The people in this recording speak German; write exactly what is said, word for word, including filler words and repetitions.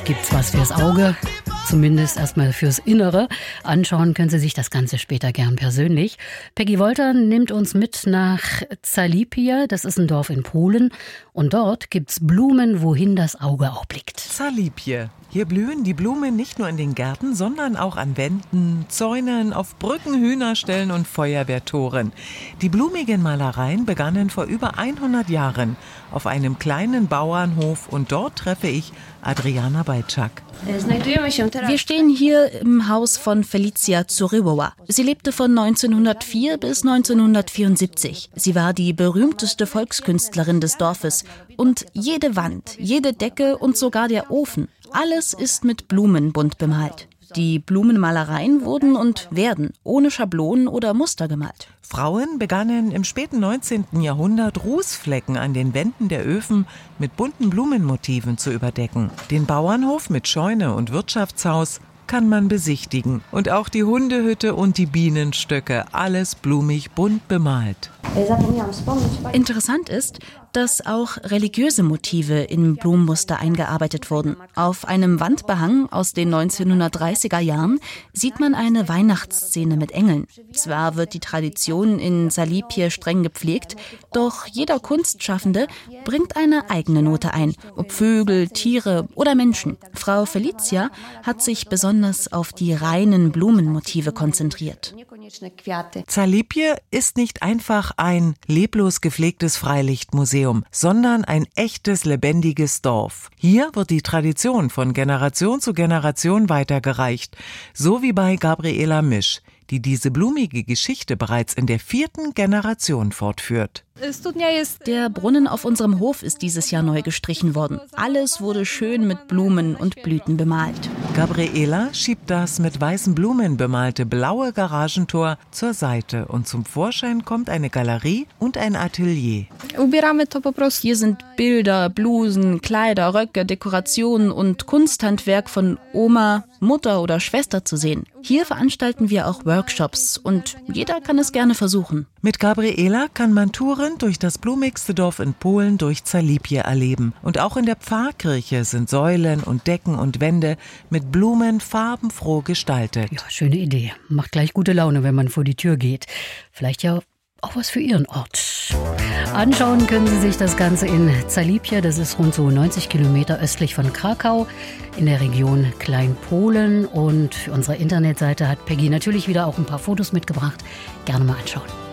gibt's was fürs Auge, zumindest erstmal fürs Innere. Anschauen können Sie sich das Ganze später gern persönlich. Peggy Wolter nimmt uns mit nach Zalipie, das ist ein Dorf in Polen. Und dort gibt's Blumen, wohin das Auge auch blickt. Zalipie. Hier blühen die Blumen nicht nur in den Gärten, sondern auch an Wänden, Zäunen, auf Brücken, Hühnerställen und Feuerwehrtoren. Die blumigen Malereien begannen vor über hundert Jahren auf einem kleinen Bauernhof und dort treffe ich Adriana Bajczak. Wir stehen hier im Haus von Felicia Zurywowa. Sie lebte von neunzehnhundertvier bis neunzehnhundertvierundsiebzig. Sie war die berühmteste Volkskünstlerin des Dorfes. Und jede Wand, jede Decke und sogar der Ofen, alles ist mit Blumen bunt bemalt. Die Blumenmalereien wurden und werden ohne Schablonen oder Muster gemalt. Frauen begannen im späten neunzehnten Jahrhundert Rußflecken an den Wänden der Öfen mit bunten Blumenmotiven zu überdecken. Den Bauernhof mit Scheune und Wirtschaftshaus kann man besichtigen. Und auch die Hundehütte und die Bienenstöcke, alles blumig bunt bemalt. Interessant ist, dass auch religiöse Motive in Blumenmuster eingearbeitet wurden. Auf einem Wandbehang aus den neunzehnhundertdreißiger Jahren sieht man eine Weihnachtsszene mit Engeln. Zwar wird die Tradition in Zalipie streng gepflegt, doch jeder Kunstschaffende bringt eine eigene Note ein, ob Vögel, Tiere oder Menschen. Frau Felicia hat sich besonders auf die reinen Blumenmotive konzentriert. Zalipie ist nicht einfach ein leblos gepflegtes Freilichtmuseum, sondern ein echtes, lebendiges Dorf. Hier wird die Tradition von Generation zu Generation weitergereicht, so wie bei Gabriela Misch, die diese blumige Geschichte bereits in der vierten Generation fortführt. Der Brunnen auf unserem Hof ist dieses Jahr neu gestrichen worden. Alles wurde schön mit Blumen und Blüten bemalt. Gabriela schiebt das mit weißen Blumen bemalte blaue Garagentor zur Seite und zum Vorschein kommt eine Galerie und ein Atelier. Hier sind Bilder, Blusen, Kleider, Röcke, Dekorationen und Kunsthandwerk von Oma, Mutter oder Schwester zu sehen. Hier veranstalten wir auch Workshops und jeder kann es gerne versuchen. Mit Gabriela kann man Touren durch das blumigste Dorf in Polen durch Zalipie erleben. Und auch in der Pfarrkirche sind Säulen und Decken und Wände mit Blumen farbenfroh gestaltet. Ja, schöne Idee. Macht gleich gute Laune, wenn man vor die Tür geht. Vielleicht ja auch was für Ihren Ort. Anschauen können Sie sich das Ganze in Zalipie, das ist rund so neunzig Kilometer östlich von Krakau in der Region Kleinpolen. Und für unsere Internetseite hat Peggy natürlich wieder auch ein paar Fotos mitgebracht. Gerne mal anschauen.